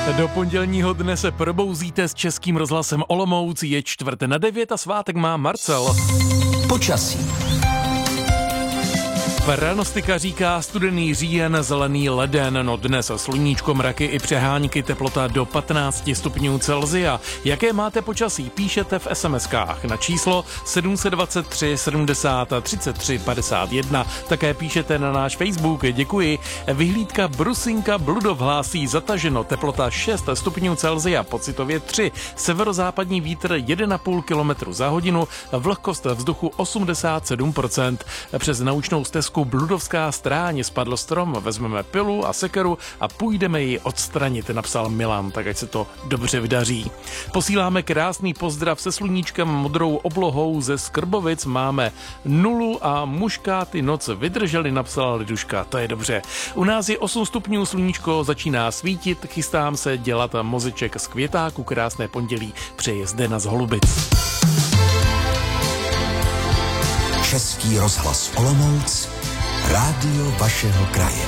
Do pondělního dne se probouzíte s Českým rozhlasem Olomouc, je 8:45 a svátek má Marcel. Počasí. Pranostika říká studený říjen, zelený leden, no dnes sluníčko, mraky i přehánky, teplota do 15 stupňů Celsia. Jaké máte počasí? Píšete v SMS-kách na číslo 723 70 33 51. Také píšete na náš Facebook, děkuji. Vyhlídka Brusinka Bludov hlásí zataženo, teplota 6 stupňů Celsia, pocitově 3, severozápadní vítr 1,5 km za hodinu, vlhkost vzduchu 87%. Přes naučnou stezku Bludovská stráň spadl strom, vezmeme pilu a sekeru a půjdeme ji odstranit, napsal Milan, tak ať se to dobře vydaří. Posíláme krásný pozdrav se sluníčkem, modrou oblohou ze Skrbovic, máme 0 a muškáty noc vydrželi, napsala Liduška, to je dobře. U nás je 8 stupňů, sluníčko začíná svítit, chystám se dělat mozeček z květáku, krásné pondělí přeje Zdena z Holubic. Český rozhlas Olomouc, rádio vašeho kraje.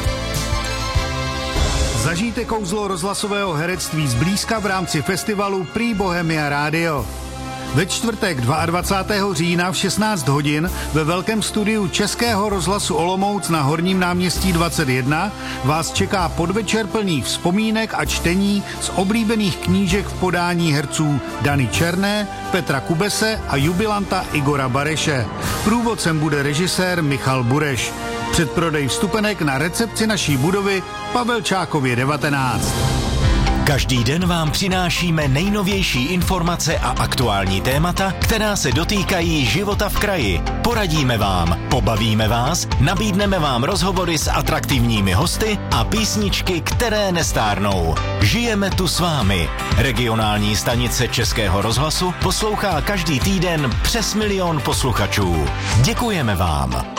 Zažijte kouzlo rozhlasového herectví zblízka v rámci festivalu Prix Bohemia Radio. Ve čtvrtek 22. října v 16 hodin ve velkém studiu Českého rozhlasu Olomouc na Horním náměstí 21 vás čeká podvečer plný vzpomínek a čtení z oblíbených knížek v podání herců Dany Černé, Petra Kubese a jubilanta Igora Bareše. Průvodcem bude režisér Michal Bureš. Předprodej vstupenek na recepci naší budovy Pavelčákově 19. Každý den vám přinášíme nejnovější informace a aktuální témata, která se dotýkají života v kraji. Poradíme vám, pobavíme vás, nabídneme vám rozhovory s atraktivními hosty a písničky, které nestárnou. Žijeme tu s vámi. Regionální stanice Českého rozhlasu poslouchá každý týden přes 1 000 000 posluchačů. Děkujeme vám.